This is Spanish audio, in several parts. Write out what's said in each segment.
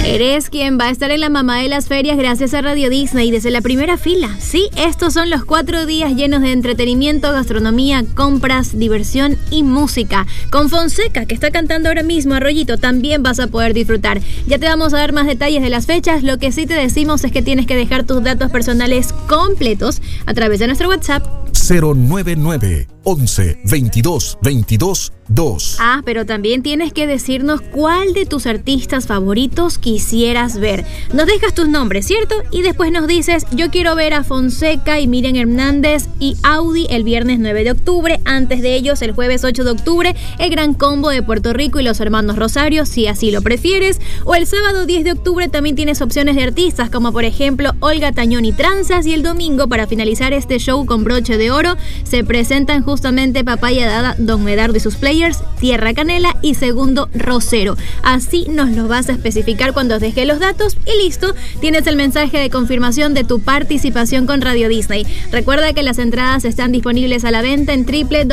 Eres quien va a estar en la mamá de las ferias gracias a Radio Disney desde la primera fila. Sí, estos son los 4 días llenos de entretenimiento, gastronomía, compras, diversión y música. Con Fonseca, que está cantando ahora mismo Arroyito, también vas a poder disfrutar. Ya te vamos a dar más detalles de las fechas. Lo que sí te decimos es que tienes que dejar tus datos personales completos a través de nuestro WhatsApp 099 11 22 22 2. Pero también tienes que decirnos cuál de tus artistas favoritos quisieras ver. Nos dejas tus nombres, ¿cierto? Y después nos dices, yo quiero ver a Fonseca y Miriam Hernández y Audi el viernes 9 de octubre. Antes de ellos, el jueves 8 de octubre, el Gran Combo de Puerto Rico y los Hermanos Rosario, si así lo prefieres. O el sábado 10 de octubre también tienes opciones de artistas, como por ejemplo Olga Tañón y Tranzas. Y el domingo, para finalizar este show con broche de oro, se presentan justamente Papaya Dada, Don Medardo y sus players, Tierra Canela y Segundo Rosero. Así nos lo vas a especificar cuando dejes los datos y listo, tienes el mensaje de confirmación de tu participación con Radio Disney. Recuerda que las entradas están disponibles a la venta en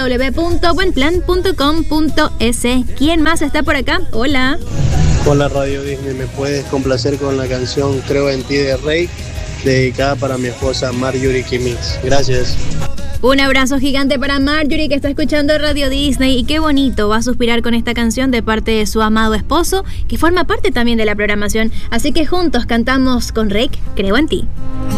www.buenplan.com.es. ¿Quién más está por acá? Hola. Hola Radio Disney, ¿me puedes complacer con la canción Creo en ti de Rey, dedicada para mi esposa Marjorie Kimmix? Gracias. Un abrazo gigante para Marjorie, que está escuchando Radio Disney, y qué bonito, va a suspirar con esta canción de parte de su amado esposo, que forma parte también de la programación. Así que juntos cantamos con Rake, Creo en ti.